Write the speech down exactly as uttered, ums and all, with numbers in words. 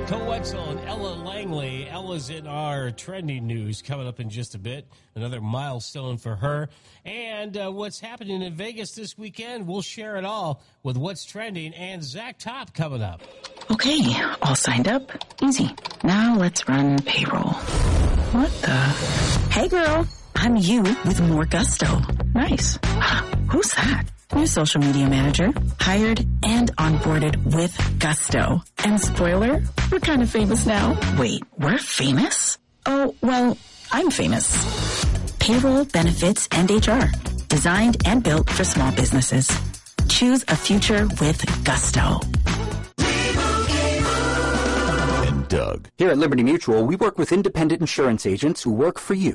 Cole Wetzel and Ella Langley. Ella's in our trending news coming up in just a bit. Another milestone for her. And uh, what's happening in Vegas this weekend, we'll share it all with What's Trending and Zach Top coming up. Okay, all signed up. Easy. Now let's run payroll. What the? Hey girl, I'm you with more gusto. Nice. Who's that? New social media manager, hired and onboarded with gusto. And spoiler, we're kind of famous now. Wait, we're famous? Oh, well, I'm famous. Payroll, benefits, and H R. Designed and built for small businesses. Choose a future with gusto. And Doug. Here at Liberty Mutual, we work with independent insurance agents who work for you.